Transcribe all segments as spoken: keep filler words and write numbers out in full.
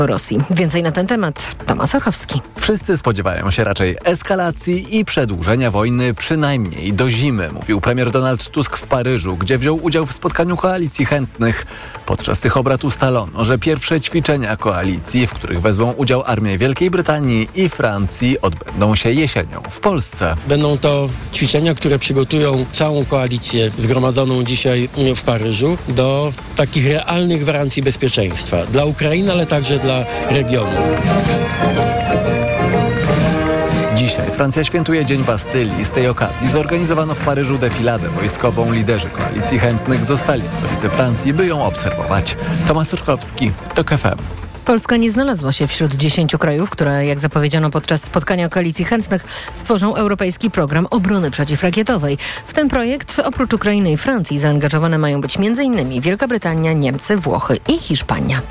Rosji. Więcej na ten temat Tomasz Orchowski. Wszyscy spodziewają się raczej eskalacji i przedłużenia wojny przynajmniej do zimy, mówił premier Donald Tusk w Paryżu, gdzie wziął udział w spotkaniu koalicji chętnych. Podczas tych obrad ustalono, że pierwsze ćwiczenia koalicji, w których wezmą udział armie Wielkiej Brytanii i Francji, odbędą się jesienią w Polsce. Będą to ćwiczenia, które przygotują całą koalicję zgromadzoną dzisiaj w Paryżu do takich realnych gwarancji bezpieczeństwa dla Ukrainy, ale także dla regionu. Dzisiaj Francja świętuje Dzień Bastylii. Z tej okazji zorganizowano w Paryżu defiladę wojskową. Liderzy koalicji chętnych zostali w stolicy Francji, by ją obserwować. Tomasz Urchowski, TOK F M. Polska nie znalazła się wśród dziesięciu krajów, które, jak zapowiedziano podczas spotkania koalicji chętnych, stworzą europejski program obrony przeciwrakietowej. W ten projekt oprócz Ukrainy i Francji zaangażowane mają być między innymi Wielka Brytania, Niemcy, Włochy i Hiszpania.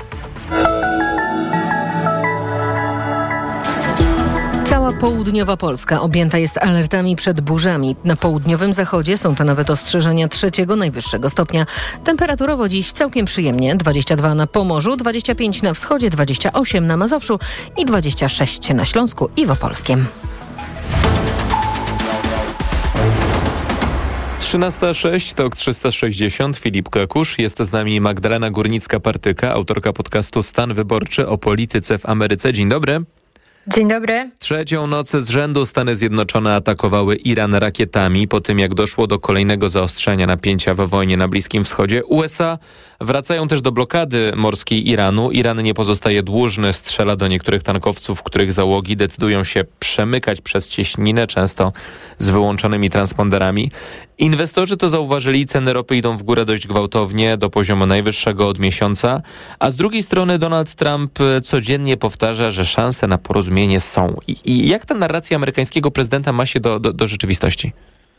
Cała południowa Polska objęta jest alertami przed burzami. Na południowym zachodzie są to nawet ostrzeżenia trzeciego najwyższego stopnia. Temperaturowo dziś całkiem przyjemnie. dwadzieścia dwa na Pomorzu, dwadzieścia pięć na wschodzie, dwadzieścia osiem na Mazowszu i dwadzieścia sześć na Śląsku i w Opolskiem. trzynasta sześć, TOK trzysta sześćdziesiąt, Filip Kekusz. Jest z nami Magdalena Górnicka-Partyka, autorka podcastu Stan Wyborczy o polityce w Ameryce. Dzień dobry. Dzień dobry. Trzecią noc z rzędu Stany Zjednoczone atakowały Iran rakietami po tym, jak doszło do kolejnego zaostrzenia napięcia we wojnie na Bliskim Wschodzie. U S A wracają też do blokady morskiej Iranu. Iran nie pozostaje dłużny, strzela do niektórych tankowców, których załogi decydują się przemykać przez cieśninę, często z wyłączonymi transponderami. Inwestorzy to zauważyli, ceny ropy idą w górę dość gwałtownie, do poziomu najwyższego od miesiąca, a z drugiej strony Donald Trump codziennie powtarza, że szanse na porozumienie są. I, i jak ta narracja amerykańskiego prezydenta ma się do, do, do rzeczywistości?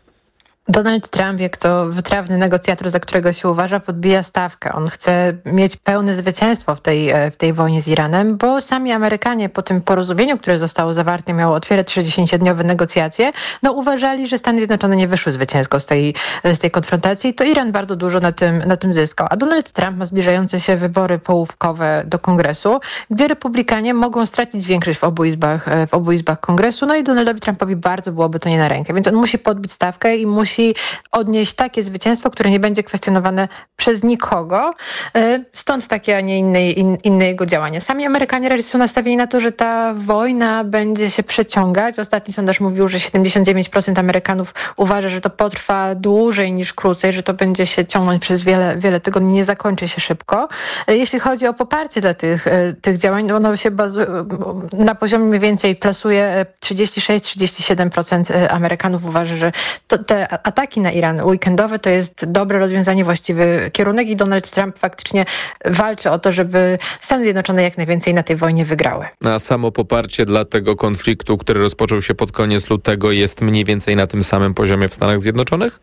Donald Trump, jak to wytrawny negocjator, za którego się uważa, podbija stawkę. On chce mieć pełne zwycięstwo w tej, w tej wojnie z Iranem, bo sami Amerykanie po tym porozumieniu, które zostało zawarte, miało otwierać sześćdziesięciodniowe negocjacje, no uważali, że Stany Zjednoczone nie wyszły zwycięsko z tej, z tej konfrontacji, to Iran bardzo dużo na tym, na tym zyskał. A Donald Trump ma zbliżające się wybory połówkowe do Kongresu, gdzie Republikanie mogą stracić większość w obu izbach, w obu izbach Kongresu, no i Donaldowi Trumpowi bardzo byłoby to nie na rękę, więc on musi podbić stawkę i musi musi odnieść takie zwycięstwo, które nie będzie kwestionowane przez nikogo. Stąd takie, a nie inne, in, inne jego działania. Sami Amerykanie raczej są nastawieni na to, że ta wojna będzie się przeciągać. Ostatni sondaż mówił, że siedemdziesiąt dziewięć procent Amerykanów uważa, że to potrwa dłużej niż krócej, że to będzie się ciągnąć przez wiele, wiele tygodni, nie zakończy się szybko. Jeśli chodzi o poparcie dla tych, tych działań, ono się bazuje, na poziomie mniej więcej plasuje trzydzieści sześć do trzydziestu siedmiu procent Amerykanów uważa, że to, te ataki na Iran weekendowe to jest dobre rozwiązanie, właściwy kierunek i Donald Trump faktycznie walczy o to, żeby Stany Zjednoczone jak najwięcej na tej wojnie wygrały. A samo poparcie dla tego konfliktu, który rozpoczął się pod koniec lutego, jest mniej więcej na tym samym poziomie w Stanach Zjednoczonych?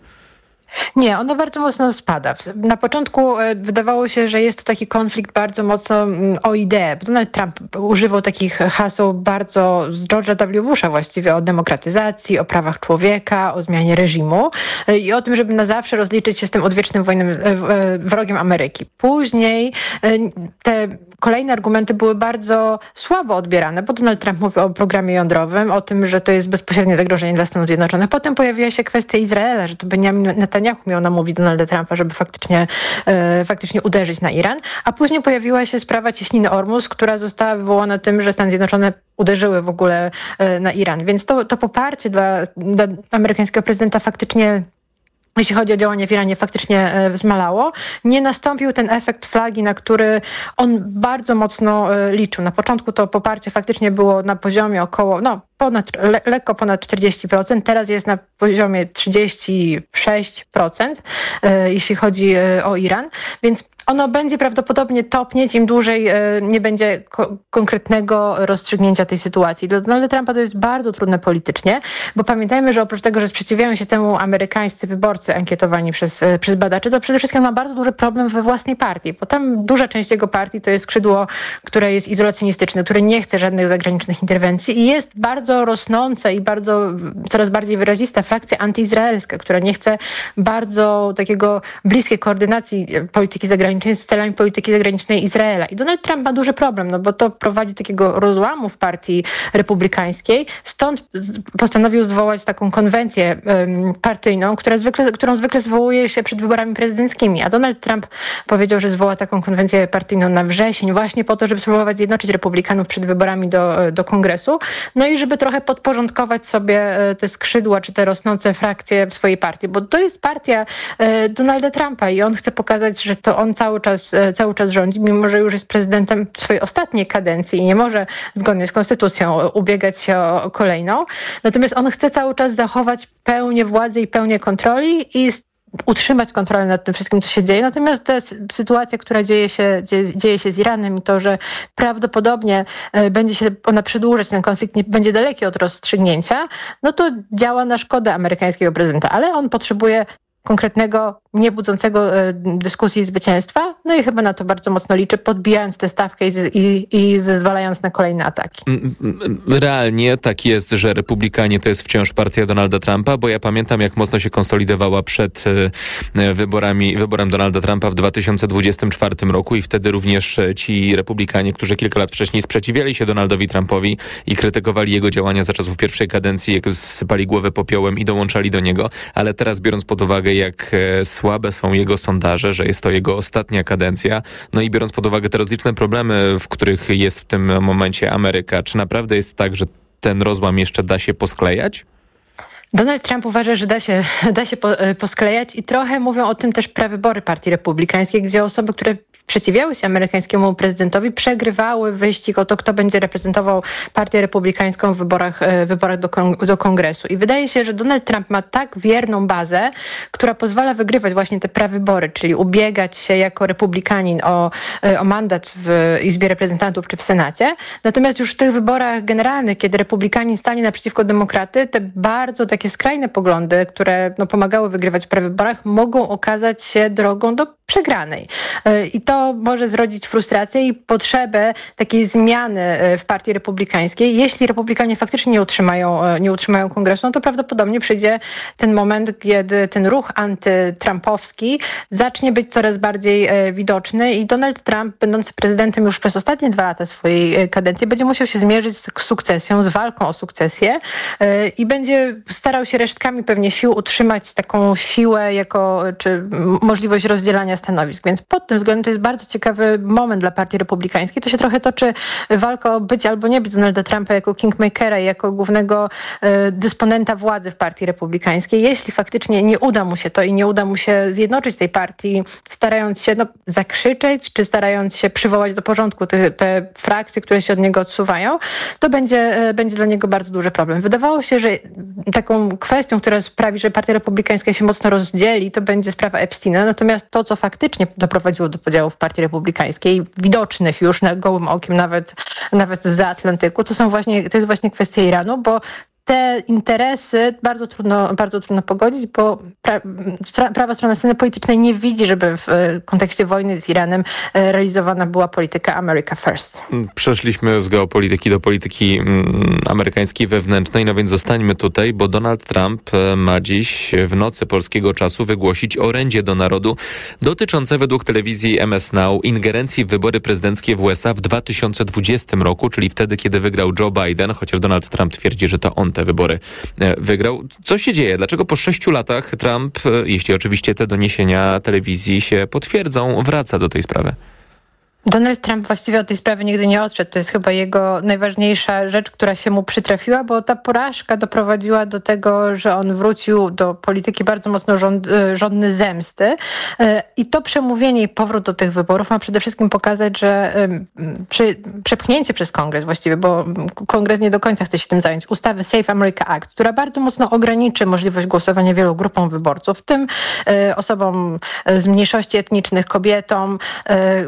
Nie, ono bardzo mocno spada. Na początku wydawało się, że jest to taki konflikt bardzo mocno o ideę. Donald Trump używał takich haseł bardzo z George'a W. Busha właściwie o demokratyzacji, o prawach człowieka, o zmianie reżimu i o tym, żeby na zawsze rozliczyć się z tym odwiecznym wojnym, wrogiem Ameryki. Później te kolejne argumenty były bardzo słabo odbierane, bo Donald Trump mówił o programie jądrowym, o tym, że to jest bezpośrednie zagrożenie dla Stanów Zjednoczonych. Potem pojawiła się kwestia Izraela, że to Benjamin Netanyahu miał namówić Donalda Trumpa, żeby faktycznie, e, faktycznie uderzyć na Iran, a później pojawiła się sprawa cieśniny Ormus, która została wywołana tym, że Stany Zjednoczone uderzyły w ogóle e, na Iran. Więc to, to poparcie dla, dla amerykańskiego prezydenta faktycznie, jeśli chodzi o działanie w Iranie, faktycznie zmalało. Nie nastąpił ten efekt flagi, na który on bardzo mocno liczył. Na początku to poparcie faktycznie było na poziomie około, no ponad, le, lekko ponad czterdzieści procent. Teraz jest na poziomie trzydzieści sześć procent, jeśli chodzi o Iran. Więc ono będzie prawdopodobnie topnieć, im dłużej nie będzie ko- konkretnego rozstrzygnięcia tej sytuacji. Dla Donalda Trumpa to jest bardzo trudne politycznie, bo pamiętajmy, że oprócz tego, że sprzeciwiają się temu amerykańscy wyborcy ankietowani przez, przez badaczy, to przede wszystkim ma bardzo duży problem we własnej partii, bo tam duża część jego partii to jest skrzydło, które jest izolacjonistyczne, które nie chce żadnych zagranicznych interwencji i jest bardzo bardzo rosnące i bardzo coraz bardziej wyrazista frakcja antyizraelska, która nie chce bardzo takiego bliskiej koordynacji polityki zagranicznej z celami polityki zagranicznej Izraela. I Donald Trump ma duży problem, no bo to prowadzi takiego rozłamu w partii republikańskiej. Stąd postanowił zwołać taką konwencję um, partyjną, która zwykle, którą zwykle zwołuje się przed wyborami prezydenckimi. A Donald Trump powiedział, że zwoła taką konwencję partyjną na wrzesień właśnie po to, żeby spróbować zjednoczyć republikanów przed wyborami do, do kongresu. No i żeby trochę podporządkować sobie te skrzydła czy te rosnące frakcje w swojej partii, bo to jest partia Donalda Trumpa i on chce pokazać, że to on cały czas, cały czas rządzi, mimo że już jest prezydentem swojej ostatniej kadencji i nie może zgodnie z konstytucją ubiegać się o kolejną. Natomiast on chce cały czas zachować pełnię władzy i pełnię kontroli i utrzymać kontrolę nad tym wszystkim, co się dzieje. Natomiast ta sytuacja, która dzieje się, dzieje, dzieje się z Iranem i to, że prawdopodobnie będzie się ona przedłużać, ten konflikt nie będzie daleki od rozstrzygnięcia, no to działa na szkodę amerykańskiego prezydenta. Ale on potrzebuje konkretnego, niebudzącego dyskusji zwycięstwa. No i chyba na to bardzo mocno liczy, podbijając tę stawkę i, i, i zezwalając na kolejne ataki. Realnie tak jest, że Republikanie to jest wciąż partia Donalda Trumpa, bo ja pamiętam, jak mocno się konsolidowała przed wyborami, wyborem Donalda Trumpa w dwa tysiące dwudziestym czwartym roku i wtedy również ci Republikanie, którzy kilka lat wcześniej sprzeciwiali się Donaldowi Trumpowi i krytykowali jego działania za czasów pierwszej kadencji, jak sypali głowę popiołem i dołączali do niego, ale teraz biorąc pod uwagę, jak słabe są jego sondaże, że jest to jego ostatnia kadencja, no i biorąc pod uwagę te rozliczne problemy, w których jest w tym momencie Ameryka, czy naprawdę jest tak, że ten rozłam jeszcze da się posklejać? Donald Trump uważa, że da się, da się po, posklejać i trochę mówią o tym też prawybory Partii Republikańskiej, gdzie osoby, które sprzeciwiały się amerykańskiemu prezydentowi, przegrywały wyścig o to, kto będzie reprezentował Partię Republikańską w wyborach, wyborach do, kong- do Kongresu. I wydaje się, że Donald Trump ma tak wierną bazę, która pozwala wygrywać właśnie te prawybory, czyli ubiegać się jako republikanin o, o mandat w Izbie Reprezentantów czy w Senacie. Natomiast już w tych wyborach generalnych, kiedy republikanin stanie naprzeciwko demokraty, te bardzo takie skrajne poglądy, które no, pomagały wygrywać w prawyborach, mogą okazać się drogą do przegranej. I to może zrodzić frustrację i potrzebę takiej zmiany w Partii Republikańskiej. Jeśli Republikanie faktycznie nie utrzymają, nie utrzymają kongresu, no to prawdopodobnie przyjdzie ten moment, kiedy ten ruch antytrumpowski zacznie być coraz bardziej widoczny i Donald Trump, będący prezydentem już przez ostatnie dwa lata swojej kadencji, będzie musiał się zmierzyć z sukcesją, z walką o sukcesję i będzie starał się resztkami pewnie sił utrzymać taką siłę jako, czy możliwość rozdzielania stanowisk. Więc pod tym względem to jest bardzo ciekawy moment dla Partii Republikańskiej. To się trochę toczy walka o być albo nie być Donalda Trumpa jako kingmakera i jako głównego y, dysponenta władzy w Partii Republikańskiej. Jeśli faktycznie nie uda mu się to i nie uda mu się zjednoczyć tej partii, starając się no, zakrzyczeć, czy starając się przywołać do porządku te, te frakcje, które się od niego odsuwają, to będzie, y, będzie dla niego bardzo duży problem. Wydawało się, że taką kwestią, która sprawi, że Partia Republikańska się mocno rozdzieli, to będzie sprawa Epsteina. Natomiast to, co faktycznie doprowadziło do podziałów w Partii Republikańskiej, widocznych już na gołym okiem, nawet, nawet zza Atlantyku, to są właśnie, to jest właśnie kwestia Iranu, bo te interesy bardzo trudno, bardzo trudno pogodzić, bo pra, prawa strona sceny politycznej nie widzi, żeby w kontekście wojny z Iranem realizowana była polityka America First. Przeszliśmy z geopolityki do polityki mm, amerykańskiej wewnętrznej, no więc zostańmy tutaj, bo Donald Trump ma dziś w nocy polskiego czasu wygłosić orędzie do narodu dotyczące według telewizji M S Now ingerencji w wybory prezydenckie w U S A w dwa tysiące dwudziestym roku, czyli wtedy, kiedy wygrał Joe Biden, chociaż Donald Trump twierdzi, że to on te wybory wygrał. Co się dzieje? Dlaczego po sześciu latach Trump, jeśli oczywiście te doniesienia telewizji się potwierdzą, wraca do tej sprawy? Donald Trump właściwie od tej sprawy nigdy nie odszedł. To jest chyba jego najważniejsza rzecz, która się mu przytrafiła, bo ta porażka doprowadziła do tego, że on wrócił do polityki bardzo mocno rząd, żądny zemsty. I to przemówienie i powrót do tych wyborów ma przede wszystkim pokazać, że przy, przepchnięcie przez Kongres właściwie, bo Kongres nie do końca chce się tym zająć, ustawy Safe America Act, która bardzo mocno ograniczy możliwość głosowania wielu grupom wyborców, w tym osobom z mniejszości etnicznych, kobietom,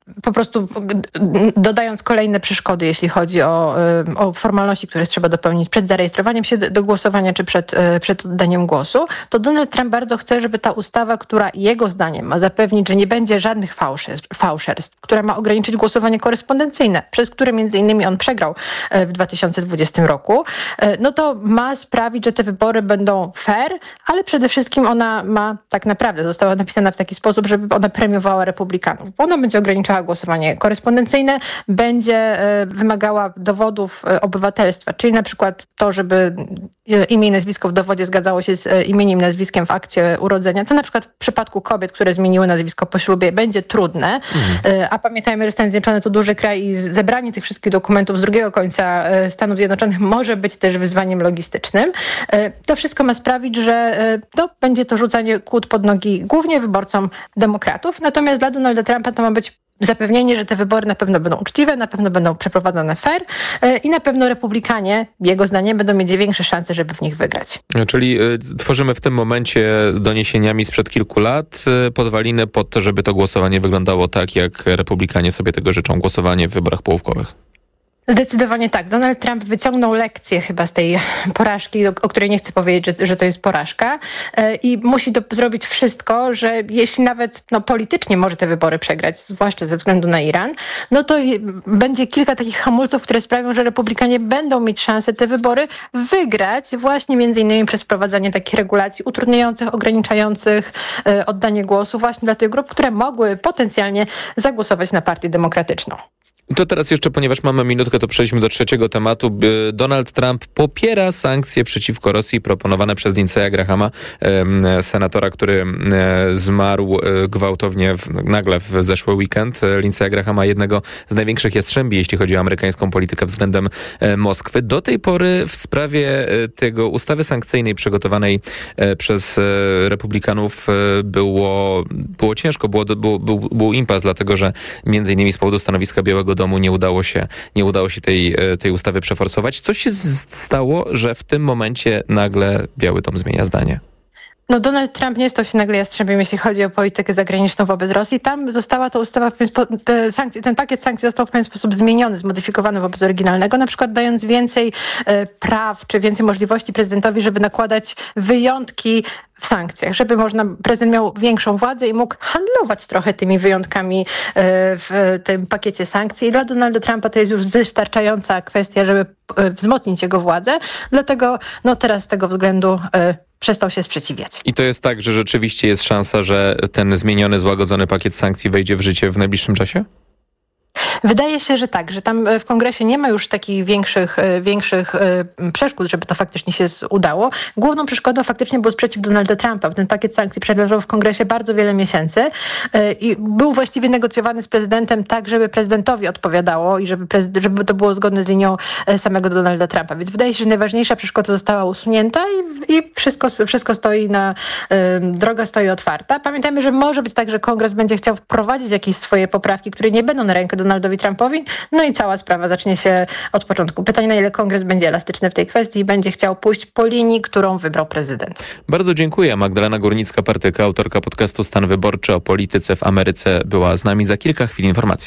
po prostu dodając kolejne przeszkody, jeśli chodzi o, o formalności, które trzeba dopełnić przed zarejestrowaniem się do głosowania, czy przed, przed oddaniem głosu, to Donald Trump bardzo chce, żeby ta ustawa, która jego zdaniem ma zapewnić, że nie będzie żadnych fałszerstw, fałszerstw która ma ograniczyć głosowanie korespondencyjne, przez które między innymi on przegrał w dwa tysiące dwudziestym roku, no to ma sprawić, że te wybory będą fair, ale przede wszystkim ona ma tak naprawdę, została napisana w taki sposób, żeby ona premiowała republikanów. Ona będzie ograniczała głosowanie korespondencyjne, będzie wymagała dowodów obywatelstwa, czyli na przykład to, żeby imię i nazwisko w dowodzie zgadzało się z imieniem i nazwiskiem w akcie urodzenia, co na przykład w przypadku kobiet, które zmieniły nazwisko po ślubie, będzie trudne, mhm. a pamiętajmy, że Stany Zjednoczone to duży kraj i zebranie tych wszystkich dokumentów z drugiego końca Stanów Zjednoczonych może być też wyzwaniem logistycznym. To wszystko ma sprawić, że no, będzie to rzucanie kłód pod nogi głównie wyborcom demokratów, natomiast dla Donalda Trumpa to ma być zapewnienie, że te wybory na pewno będą uczciwe, na pewno będą przeprowadzone fair i na pewno republikanie, jego zdaniem, będą mieć większe szanse, żeby w nich wygrać. Czyli y, tworzymy w tym momencie doniesieniami sprzed kilku lat y, podwaliny pod to, żeby to głosowanie wyglądało tak, jak republikanie sobie tego życzą, głosowanie w wyborach połówkowych. Zdecydowanie tak. Donald Trump wyciągnął lekcję chyba z tej porażki, o, o której nie chcę powiedzieć, że, że to jest porażka yy, i musi to zrobić wszystko, że jeśli nawet no, politycznie może te wybory przegrać, zwłaszcza ze względu na Iran, no to i, będzie kilka takich hamulców, które sprawią, że republikanie będą mieć szansę te wybory wygrać właśnie między innymi przez wprowadzanie takich regulacji utrudniających, ograniczających yy, oddanie głosu właśnie dla tych grup, które mogły potencjalnie zagłosować na Partię Demokratyczną. To teraz jeszcze, ponieważ mamy minutkę, to przejdźmy do trzeciego tematu. Donald Trump popiera sankcje przeciwko Rosji proponowane przez Lindsey'a Grahama, senatora, który zmarł gwałtownie w, nagle w zeszły weekend. Lindsey'a Grahama, jednego z największych jastrzębi, jeśli chodzi o amerykańską politykę względem Moskwy. Do tej pory w sprawie tego ustawy sankcyjnej przygotowanej przez republikanów było, było ciężko, było, był, był, był impas, dlatego że między innymi z powodu stanowiska Białego Domu nie udało się, nie udało się tej, tej ustawy przeforsować. Co się stało, że w tym momencie nagle Biały Dom zmienia zdanie? No Donald Trump nie stał się nagle jastrzębiem, jeśli chodzi o politykę zagraniczną wobec Rosji. Tam została ta ustawa, w pewien spo- te sankcje, ten pakiet sankcji został w pewien sposób zmieniony, zmodyfikowany wobec oryginalnego, na przykład dając więcej e, praw, czy więcej możliwości prezydentowi, żeby nakładać wyjątki w sankcjach, żeby można, prezydent miał większą władzę i mógł handlować trochę tymi wyjątkami e, w tym pakiecie sankcji. I dla Donalda Trumpa to jest już wystarczająca kwestia, żeby e, wzmocnić jego władzę. Dlatego no teraz z tego względu e, przestał się sprzeciwiać. I to jest tak, że rzeczywiście jest szansa, że ten zmieniony, złagodzony pakiet sankcji wejdzie w życie w najbliższym czasie? Wydaje się, że tak, że tam w Kongresie nie ma już takich większych, większych przeszkód, żeby to faktycznie się udało. Główną przeszkodą faktycznie był sprzeciw Donalda Trumpa. Ten pakiet sankcji przeleżał w Kongresie bardzo wiele miesięcy i był właściwie negocjowany z prezydentem tak, żeby prezydentowi odpowiadało i żeby, prezyd- żeby to było zgodne z linią samego Donalda Trumpa. Więc wydaje się, że najważniejsza przeszkoda została usunięta i, i wszystko, wszystko stoi na, droga stoi otwarta. Pamiętajmy, że może być tak, że Kongres będzie chciał wprowadzić jakieś swoje poprawki, które nie będą na rękę Donaldowi Trumpowi, no i cała sprawa zacznie się od początku. Pytanie, na ile Kongres będzie elastyczny w tej kwestii i będzie chciał pójść po linii, którą wybrał prezydent. Bardzo dziękuję. Magdalena Górnicka-Partyka, autorka podcastu Stan Wyborczy o polityce w Ameryce, była z nami. Za kilka chwil informacje.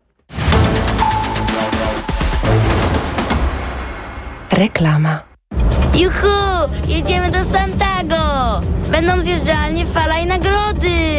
Reklama. Juhu! Jedziemy do Santago! Będą zjeżdżalnie, fala i nagrody!